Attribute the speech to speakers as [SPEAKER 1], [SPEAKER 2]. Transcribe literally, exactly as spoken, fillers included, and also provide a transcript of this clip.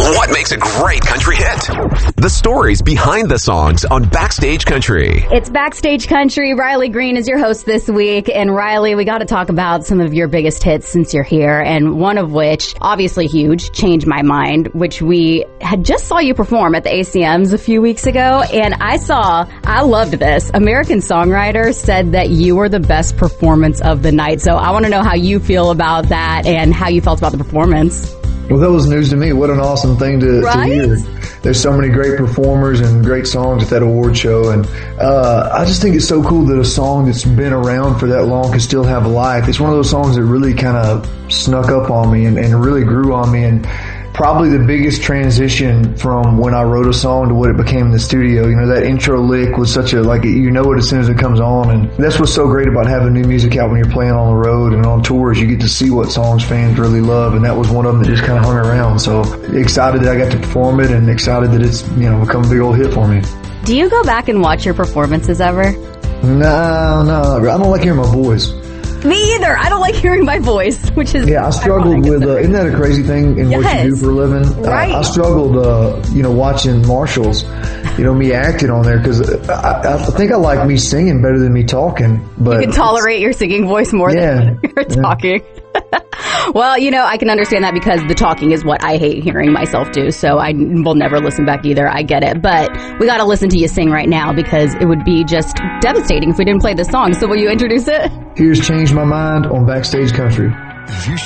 [SPEAKER 1] What makes a great country hit? The stories behind the songs on Backstage Country.
[SPEAKER 2] It's Backstage Country. Riley Green is your host this week. And Riley, we got to talk about some of your biggest hits since you're here. And one of which, obviously huge, Changed My Mind, which we had just saw you perform at the A C Ms a few weeks ago. And I saw, I loved this. American Songwriter said that you were the best performance of the night. So I want to know how you feel about that and how you felt about the performance.
[SPEAKER 3] Well, that was news to me. What an awesome thing to,
[SPEAKER 2] right?
[SPEAKER 3] to hear. There's so many great performers and great songs at that award show. And uh, I just think it's so cool that a song that's been around for that long can still have life. It's one of those songs that really kind of snuck up on me and, and really grew on me. And probably the biggest transition from when I wrote a song to what it became in the studio. You know, that intro lick was such a, like, you know it as soon as it comes on. And that's what's so great about having new music out when you're playing on the road and on tours. You get to see what songs fans really love. And that was one of them that just kind of hung around. So excited that I got to perform it and excited that it's, you know, become a big old hit for me.
[SPEAKER 2] Do you go back and watch your performances ever?
[SPEAKER 3] No, no. I don't like hearing my voice.
[SPEAKER 2] Me either. I don't like hearing my voice, which is
[SPEAKER 3] yeah. I struggled with. Uh, isn't that a crazy thing in
[SPEAKER 2] yes.
[SPEAKER 3] what you do for a living?
[SPEAKER 2] Right.
[SPEAKER 3] I, I struggled, uh, you know, watching Marshalls, you know, me acting on there because I, I think I like me singing better than me talking. But
[SPEAKER 2] you can tolerate your singing voice more
[SPEAKER 3] yeah,
[SPEAKER 2] than you're
[SPEAKER 3] yeah.
[SPEAKER 2] talking. Well, you know, I can understand that because the talking is what I hate hearing myself do, so I will never listen back either. I get it. But we got to listen to you sing right now because it would be just devastating if we didn't play this song. So will you introduce it?
[SPEAKER 3] Here's Changed My Mind on Backstage Country.